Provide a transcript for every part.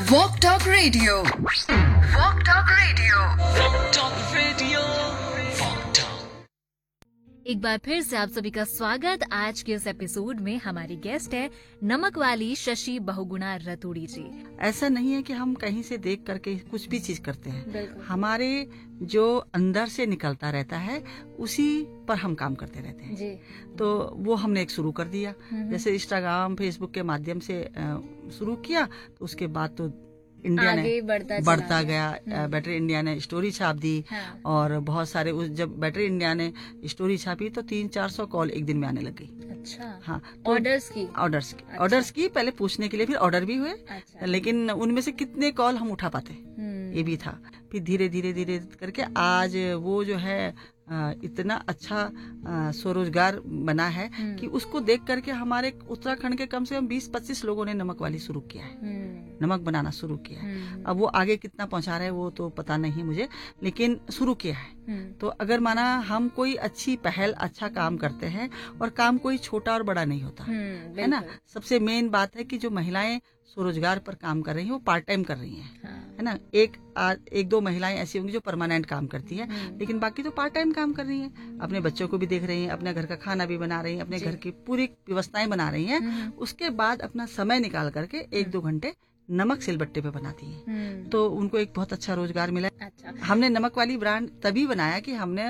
Walk Talk Radio. Walk Talk Radio. Walk Talk Radio. Walk Talk. एक बार फिर से आप सभी का स्वागत। आज के इस एपिसोड में हमारी गेस्ट है नमक वाली शशि बहुगुणा रतूड़ी जी। ऐसा नहीं है कि हम कहीं से देख करके कुछ भी चीज करते हैं, बिल्कुल। हमारे जो अंदर से निकलता रहता है उसी पर हम काम करते रहते हैं जी। तो वो हमने एक शुरू कर दिया, जैसे इंस्टाग्राम फेसबुक के माध्यम से शुरू किया, तो उसके बाद तो इंडिया आगे ने बढ़ता गया। बेटर इंडिया ने स्टोरी छाप दी। हाँ। और बहुत सारे जब बेटर इंडिया ने स्टोरी छापी तो 300-400 कॉल एक दिन में आने लग गई। अच्छा। हाँ, ऑर्डर्स की। ऑर्डर्स की पहले पूछने के लिए, फिर ऑर्डर भी हुए। अच्छा। लेकिन उनमें से कितने कॉल हम उठा पाते, ये भी था। फिर धीरे धीरे करके आज वो जो है इतना अच्छा स्वरोजगार बना है कि उसको देख करके हमारे उत्तराखंड के कम से कम 20-25 लोगों ने नमक वाली शुरू किया है, नमक बनाना शुरू किया है। अब वो आगे कितना पहुंचा रहे हैं वो तो पता नहीं मुझे, लेकिन शुरू किया है। तो अगर माना हम कोई अच्छी पहल, अच्छा काम करते हैं, और काम कोई छोटा और बड़ा नहीं होता है ना। सबसे मेन बात है कि जो महिलाएं स्वरोजगार पर काम कर रही हैं वो पार्ट टाइम कर रही हैं, है ना। एक दो महिलाएं ऐसी होंगी जो परमानेंट काम करती हैं, लेकिन बाकी तो पार्ट टाइम काम कर रही हैं। अपने बच्चों को भी देख रही हैं, अपने घर का खाना भी बना रही हैं, अपने घर की पूरी व्यवस्थाएं बना रही हैं। उसके बाद अपना समय निकाल करके 1-2 घंटे नमक सिलबट्टे पे बनाती हैं। तो उनको एक बहुत अच्छा रोजगार मिला। अच्छा। हमने नमक वाली ब्रांड तभी बनाया कि हमने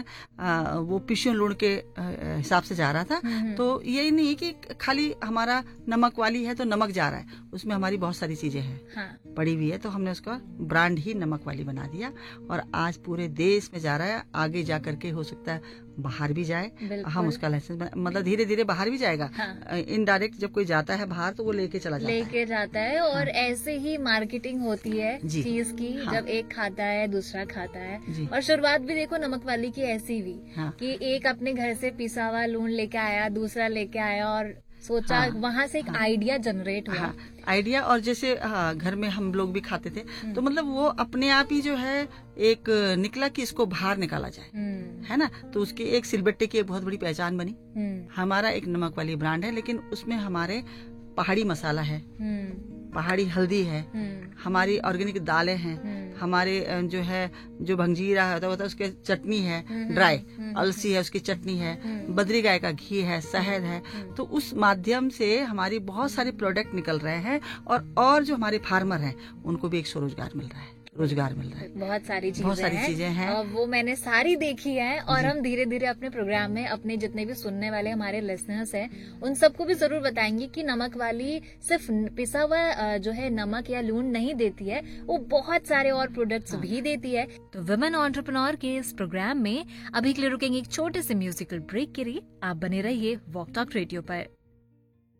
वो पिशियों लूण के हिसाब से जा रहा था। तो यही नहीं कि खाली हमारा नमक वाली है तो नमक जा रहा है, उसमें हमारी बहुत सारी चीजें हैं। हाँ। पड़ी हुई है, तो हमने उसका ब्रांड ही नमक वाली बना दिया और आज पूरे देश में जा रहा है। आगे जा करके हो सकता है बाहर भी जाए। हम उसका लाइसेंस मतलब धीरे धीरे बाहर भी जाएगा। हाँ। इनडायरेक्ट जब कोई जाता है बाहर तो वो लेके चला जाता है। और ऐसे ही मार्केटिंग होती है जी। चीज की। हाँ। जब एक खाता है दूसरा खाता जी। है। और शुरुआत भी देखो नमक वाली की ऐसी हुई। हाँ। कि एक अपने घर से पिसा हुआ लूण लेके आया, दूसरा लेके आया और सोचा। हाँ। वहाँ से एक आइडिया जनरेट हुआ। हाँ, आइडिया। और जैसे घर में हम लोग भी खाते थे, तो मतलब वो अपने आप ही जो है एक निकला कि इसको बाहर निकाला जाए, है ना। तो उसकी एक सिलबट्टे की एक बहुत बड़ी पहचान बनी। हमारा एक नमक वाली ब्रांड है, लेकिन उसमें हमारे पहाड़ी मसाला है, पहाड़ी हल्दी है, हमारी ऑर्गेनिक दालें हैं, हमारे जो भंजीरा होता है उसके चटनी है, ड्राई अलसी है उसकी चटनी है, बद्री गाय का घी है, शहद है। तो उस माध्यम से हमारी बहुत सारे प्रोडक्ट निकल रहे हैं और जो हमारे फार्मर हैं उनको भी एक स्वरोजगार मिल रहा है, रोजगार मिल रहा है। बहुत सारी चीजें हैं। और वो मैंने सारी देखी है। और हम धीरे धीरे अपने प्रोग्राम में अपने जितने भी सुनने वाले हमारे लिसनर्स हैं उन सबको भी जरूर बताएंगे कि नमक वाली सिर्फ पिसा हुआ जो है नमक या लूण नहीं देती है, वो बहुत सारे और प्रोडक्ट्स भी देती है। तो वुमेन एंटरप्रेन्योर के इस प्रोग्राम में अभी के लिए रुकेंगे एक छोटे से म्यूजिकल ब्रेक के लिए। आप बने रहिए वॉक टॉक रेडियो पर।